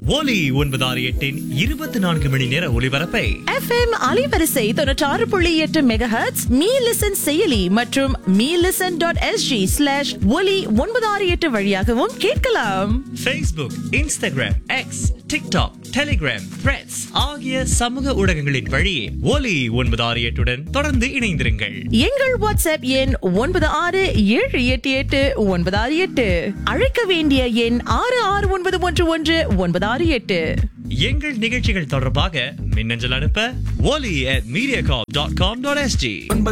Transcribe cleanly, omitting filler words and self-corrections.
ஒலி 968 24 மணி நேர ஒலிபரப்பை FM அலைவரிசை 96.8 மெகாஹெர்ட்ஸ் மீ லிசன் செயலி மற்றும் meelisten.sg/ஒலி 968 வழியாகவும் கேட்கலாம். Facebook, Instagram, X, TikTok, Telegram, Threads ஆகிய சமூக ஊடகங்களின் வழியே ஒலி 968 தொடர்ந்து இணைந்திருங்கள். எங்கள் வாட்ஸ்அப் எண் 96788968. அழைக்க வேண்டிய எண் 66911968. எங்கள் நிகழ்ச்சிகள் தொடர்பாக மின்னஞ்சல் அனுப்ப oli@mediacorp.com.sg.